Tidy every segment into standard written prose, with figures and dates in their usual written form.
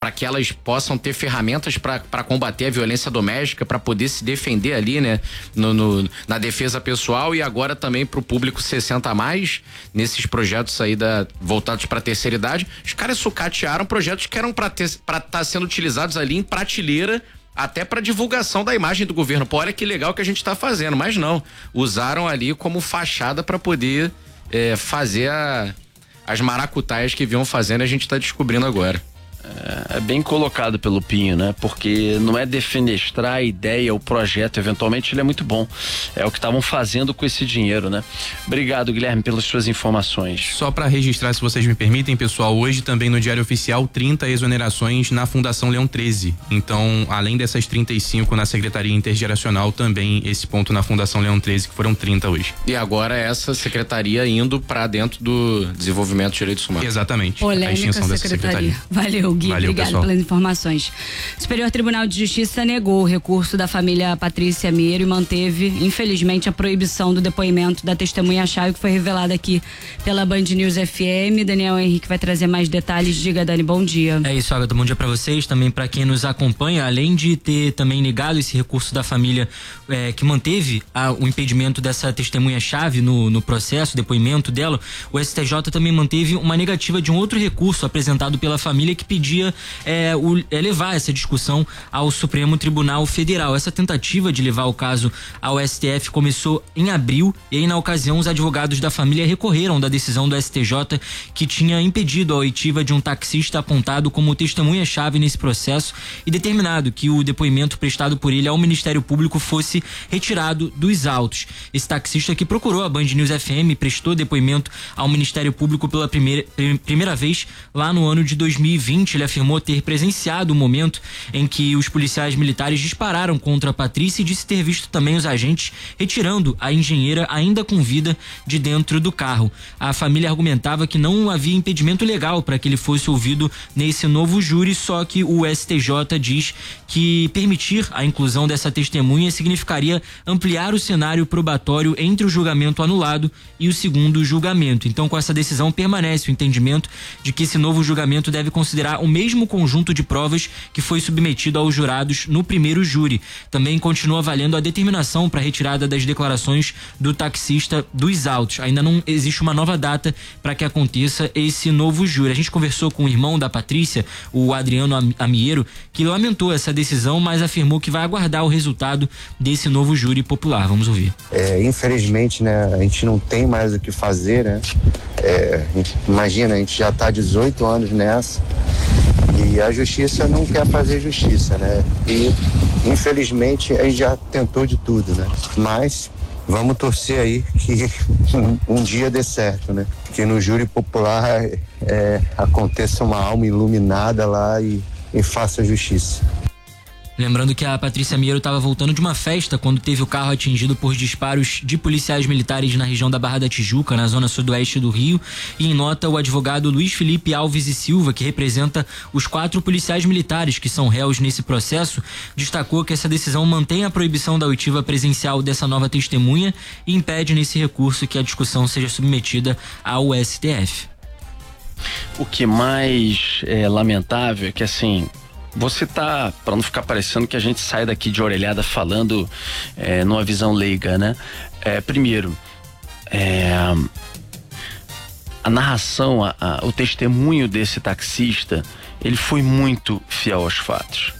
para que elas possam ter ferramentas para combater a violência doméstica, para poder se defender ali, né, na defesa pessoal, e agora também para o público 60 a mais, nesses projetos aí voltados para a terceira idade. Os caras sucatearam projetos que eram para estar sendo utilizados ali em prateleira, até para divulgação da imagem do governo. Pô, olha que legal que a gente está fazendo, mas não, usaram ali como fachada para poder fazer as maracutaias que vinham fazendo, a gente está descobrindo agora. É bem colocado pelo Pinho, né? Porque não é defenestrar a ideia, o projeto, eventualmente ele é muito bom. É o que estavam fazendo com esse dinheiro, né? Obrigado, Guilherme, pelas suas informações. Só para registrar, se vocês me permitem, pessoal, hoje também no Diário Oficial 30 exonerações na Fundação Leão 13. Então, além dessas 35 na Secretaria Intergeracional, também esse ponto na Fundação Leão 13, que foram 30 hoje. E agora essa secretaria indo para dentro do desenvolvimento de direitos humanos. Exatamente. Polêmica, a extinção dessa secretaria. Valeu, Gui. Valeu, obrigado pessoal. pelas informações. O Superior Tribunal de Justiça negou o recurso da família Patrícia Mieiro e manteve, infelizmente, a proibição do depoimento da testemunha-chave que foi revelada aqui pela Band News FM. Daniel Henrique vai trazer mais detalhes. Diga, Dani, bom dia. É isso, Agatha, bom dia pra vocês, também pra quem nos acompanha. Além de ter também negado esse recurso da família que manteve o impedimento dessa testemunha-chave no processo, depoimento dela, o STJ também manteve uma negativa de um outro recurso apresentado pela família que pedia levar essa discussão ao Supremo Tribunal Federal. Essa tentativa de levar o caso ao STF começou em abril e aí, na ocasião, os advogados da família recorreram da decisão do STJ que tinha impedido a oitiva de um taxista apontado como testemunha-chave nesse processo e determinado que o depoimento prestado por ele ao Ministério Público fosse retirado dos autos. Esse taxista que procurou a Band News FM prestou depoimento ao Ministério Público pela primeira vez lá no ano de 2020. Ele afirmou ter presenciado o momento em que os policiais militares dispararam contra a Patrícia e disse ter visto também os agentes retirando a engenheira ainda com vida de dentro do carro. A família argumentava que não havia impedimento legal para que ele fosse ouvido nesse novo júri, só que o STJ diz que permitir a inclusão dessa testemunha significaria ampliar o cenário probatório entre o julgamento anulado e o segundo julgamento. Então, com essa decisão, permanece o entendimento de que esse novo julgamento deve considerar o mesmo conjunto de provas que foi submetido aos jurados no primeiro júri. Também continua valendo a determinação para a retirada das declarações do taxista dos autos. Ainda não existe uma nova data para que aconteça esse novo júri. A gente conversou com o irmão da Patrícia, o Adriano Amiero, que lamentou essa decisão, mas afirmou que vai aguardar o resultado desse novo júri popular. Vamos ouvir. Infelizmente, né, a gente não tem mais o que fazer, né? Imagina, a gente já está 18 anos nessa e a justiça não quer fazer justiça, né? E infelizmente a gente já tentou de tudo, né? Mas vamos torcer aí que um dia dê certo, né? Que no júri popular aconteça uma alma iluminada lá e faça justiça. Lembrando que a Patrícia Mieiro estava voltando de uma festa quando teve o carro atingido por disparos de policiais militares na região da Barra da Tijuca, na zona sudoeste do Rio. E em nota, o advogado Luiz Felipe Alves e Silva, que representa os 4 policiais militares que são réus nesse processo, destacou que essa decisão mantém a proibição da oitiva presencial dessa nova testemunha e impede nesse recurso que a discussão seja submetida ao STF. O que mais é lamentável é que, assim, você tá, para não ficar parecendo que a gente sai daqui de orelhada falando numa visão leiga, né? Primeiro, a narração, o testemunho desse taxista, ele foi muito fiel aos fatos,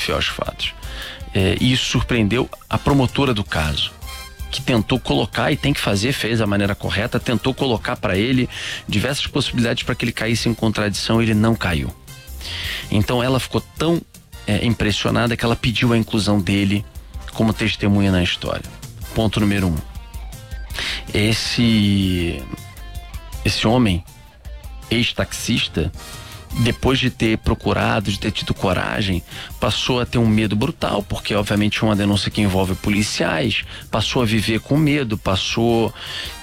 e isso surpreendeu a promotora do caso, que tentou colocar, e tem que fazer, fez da maneira correta, tentou colocar para ele diversas possibilidades para que ele caísse em contradição, ele não caiu. Então ela ficou tão impressionada que ela pediu a inclusão dele como testemunha na história. Ponto número 1. Esse homem, ex-taxista, depois de ter procurado, de ter tido coragem, passou a ter um medo brutal, porque obviamente é uma denúncia que envolve policiais, passou a viver com medo, passou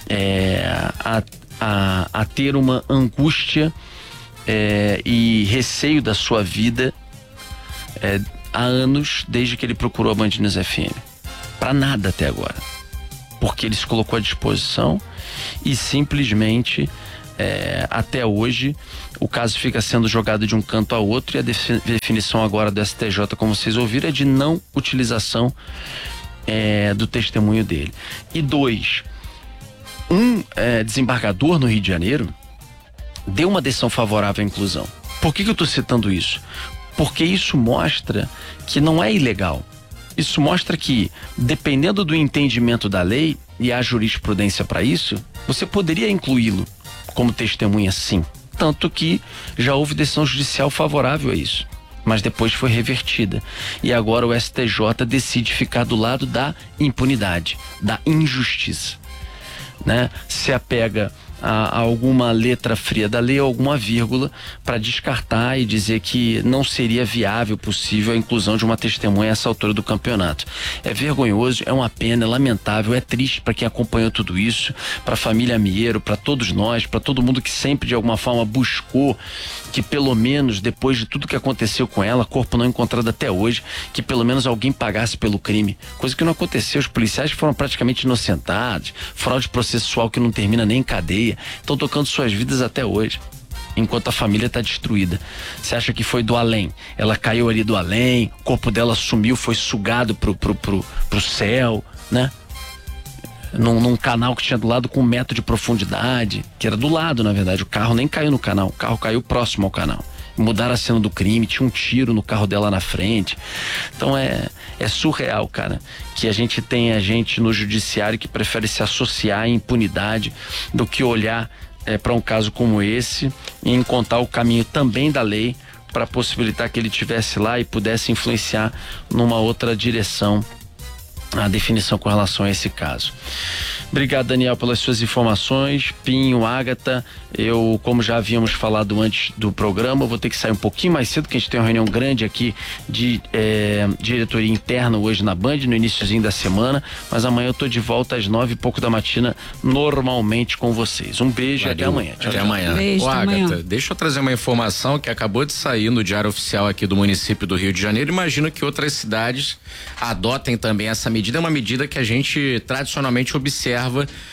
a ter uma angústia e receio da sua vida há anos, desde que ele procurou a Band News FM. Para nada até agora. Porque ele se colocou à disposição e simplesmente até hoje o caso fica sendo jogado de um canto a outro, e a definição agora do STJ, como vocês ouviram, é de não utilização do testemunho dele. E 2, desembargador no Rio de Janeiro deu uma decisão favorável à inclusão. Por que eu estou citando isso? Porque isso mostra que não é ilegal. Isso mostra que, dependendo do entendimento da lei, e há jurisprudência para isso, você poderia incluí-lo como testemunha, sim. Tanto que já houve decisão judicial favorável a isso, mas depois foi revertida. E agora o STJ decide ficar do lado da impunidade, da injustiça, né? Se apega a alguma letra fria da lei, alguma vírgula, para descartar e dizer que não seria viável, possível a inclusão de uma testemunha a essa altura do campeonato. É vergonhoso, é uma pena, é lamentável, é triste para quem acompanhou tudo isso, para a família Miero, para todos nós, para todo mundo que sempre de alguma forma buscou que pelo menos depois de tudo que aconteceu com ela, corpo não encontrado até hoje, que pelo menos alguém pagasse pelo crime, coisa que não aconteceu. Os policiais foram praticamente inocentados, fraude processual que não termina nem em cadeia, estão tocando suas vidas até hoje, enquanto a família está destruída. Você acha que foi do além? Ela caiu ali do além, o corpo dela sumiu, foi sugado pro céu, né? Num canal que tinha do lado com 1 metro de profundidade, que era do lado, na verdade. O carro nem caiu no canal, o carro caiu próximo ao canal. Mudaram a cena do crime, tinha um tiro no carro dela na frente. Então é surreal, cara, que a gente tenha gente no judiciário que prefere se associar à impunidade do que olhar para um caso como esse e encontrar o caminho também da lei para possibilitar que ele estivesse lá e pudesse influenciar numa outra direção a definição com relação a esse caso. Obrigado, Daniel, pelas suas informações. Pinho, Ágata, eu, como já havíamos falado antes do programa, vou ter que sair um pouquinho mais cedo, que a gente tem uma reunião grande aqui de diretoria interna hoje na Band, no iniciozinho da semana, mas amanhã eu tô de volta às 9h pouco da matina, normalmente com vocês. Um beijo e até amanhã. Até amanhã. Beijo, Ô, até Ágata, amanhã. deixa eu trazer uma informação que acabou de sair no Diário Oficial aqui do município do Rio de Janeiro. Imagino que outras cidades adotem também essa medida. É uma medida que a gente tradicionalmente observa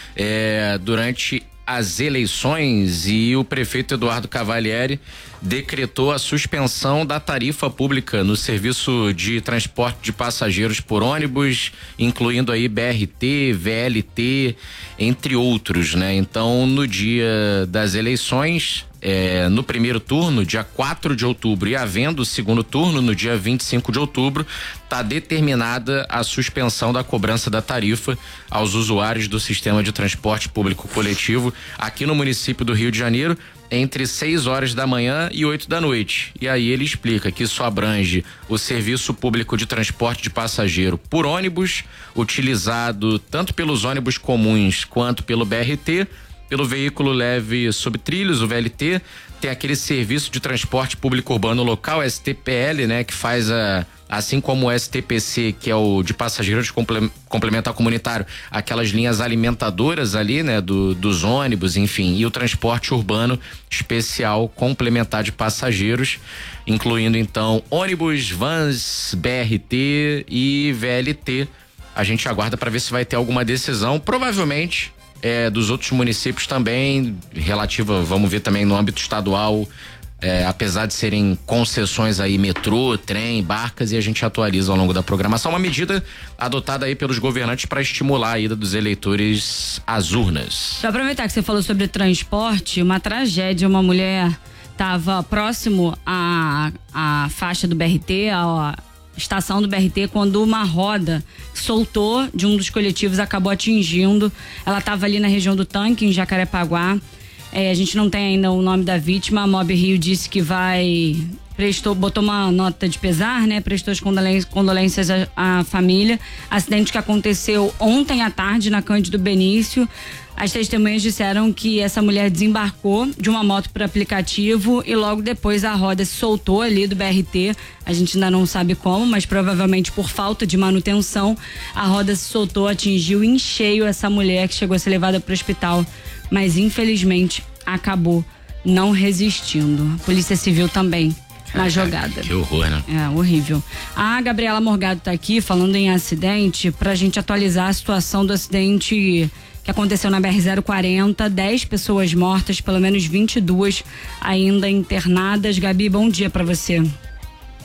durante as eleições, e o prefeito Eduardo Cavalieri decretou a suspensão da tarifa pública no serviço de transporte de passageiros por ônibus, incluindo aí BRT, VLT, entre outros, né? Então, no dia das eleições, no primeiro turno, dia 4 de outubro, e havendo o segundo turno, no dia 25 de outubro, está determinada a suspensão da cobrança da tarifa aos usuários do sistema de transporte público coletivo aqui no município do Rio de Janeiro, entre 6 horas da manhã e 8 da noite. E aí ele explica que isso abrange o serviço público de transporte de passageiro por ônibus, utilizado tanto pelos ônibus comuns quanto pelo BRT, pelo veículo leve sob trilhos, o VLT, tem aquele serviço de transporte público urbano local, STPL, né, que faz assim como o STPC, que é o de passageiros complementar comunitário, aquelas linhas alimentadoras ali, né, dos ônibus, enfim, e o transporte urbano especial complementar de passageiros, incluindo então ônibus, vans, BRT e VLT. A gente aguarda para ver se vai ter alguma decisão, provavelmente dos outros municípios também, relativa, vamos ver também no âmbito estadual, apesar de serem concessões aí, metrô, trem, barcas, e a gente atualiza ao longo da programação, uma medida adotada aí pelos governantes para estimular a ida dos eleitores às urnas. Deixa eu aproveitar que você falou sobre transporte, uma tragédia, uma mulher estava próximo à faixa do BRT, à estação do BRT, quando uma roda soltou de um dos coletivos, acabou atingindo. Ela estava ali na região do Tanque, em Jacarepaguá. A gente não tem ainda o nome da vítima. A Mob Rio disse que botou uma nota de pesar, né? Prestou as condolências à família. Acidente que aconteceu ontem à tarde na Cândido Benício. As testemunhas disseram que essa mulher desembarcou de uma moto por aplicativo e logo depois a roda se soltou ali do BRT. A gente ainda não sabe como, mas provavelmente por falta de manutenção, a roda se soltou, atingiu em cheio essa mulher, que chegou a ser levada para o hospital, mas infelizmente acabou não resistindo. A Polícia Civil também na jogada. Que horror, né? É, horrível. A Gabriela Morgado tá aqui falando em acidente, pra gente atualizar a situação do acidente que aconteceu na BR-040, 10 pessoas mortas, pelo menos 22 ainda internadas. Gabi, bom dia para você.